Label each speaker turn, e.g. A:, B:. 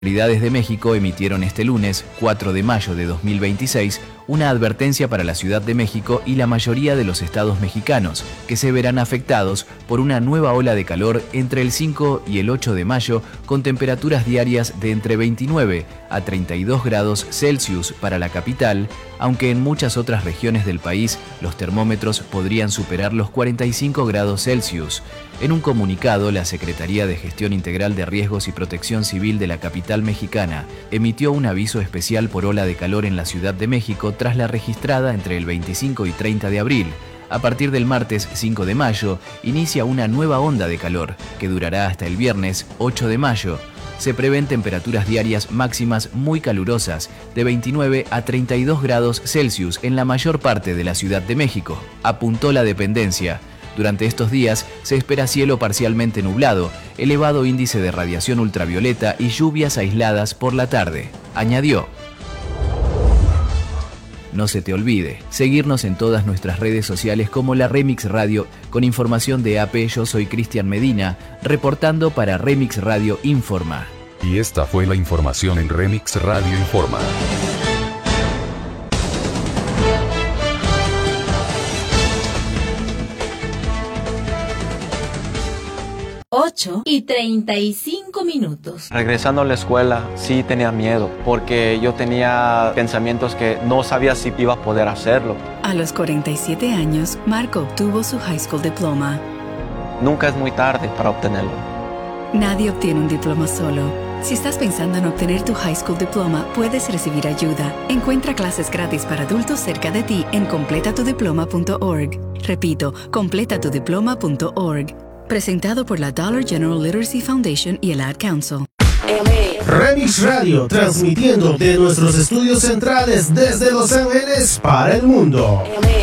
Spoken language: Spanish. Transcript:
A: Autoridades de México emitieron este lunes, 4 de mayo de 2026, una advertencia para la Ciudad de México y la mayoría de los estados mexicanos, que se verán afectados por una nueva ola de calor entre el 5 y el 8 de mayo, con temperaturas diarias de entre 29 a 32 grados Celsius para la capital, aunque en muchas otras regiones del país los termómetros podrían superar los 45 grados Celsius. En un comunicado, la Secretaría de Gestión Integral de Riesgos y Protección Civil de la capital mexicana emitió un aviso especial por ola de calor en la Ciudad de México tras la registrada entre el 25 y 30 de abril. A partir del martes 5 de mayo, inicia una nueva onda de calor, que durará hasta el viernes 8 de mayo. Se prevén temperaturas diarias máximas muy calurosas, de 29 a 32 grados Celsius en la mayor parte de la Ciudad de México, apuntó la dependencia. Durante estos días se espera cielo parcialmente nublado, elevado índice de radiación ultravioleta y lluvias aisladas por la tarde, añadió. No se te olvide seguirnos en todas nuestras redes sociales como la Remix Radio. Con información de AP, yo soy Cristian Medina, reportando para Remix Radio Informa.
B: Y esta fue la información en Remix Radio Informa.
C: Ocho y 35 minutos.
D: Regresando a la escuela, sí tenía miedo, porque yo tenía pensamientos que no sabía si iba a poder hacerlo.
E: A los 47 años, Marco obtuvo su high school diploma.
D: Nunca es muy tarde para obtenerlo.
E: Nadie obtiene un diploma solo. Si estás pensando en obtener tu high school diploma, puedes recibir ayuda. Encuentra clases gratis para adultos cerca de ti en completatudiploma.org. Repito, completatudiploma.org. Presentado por la Dollar General Literacy Foundation y el Ad Council.
F: Remix Radio, transmitiendo de nuestros estudios centrales desde Los Ángeles para el mundo.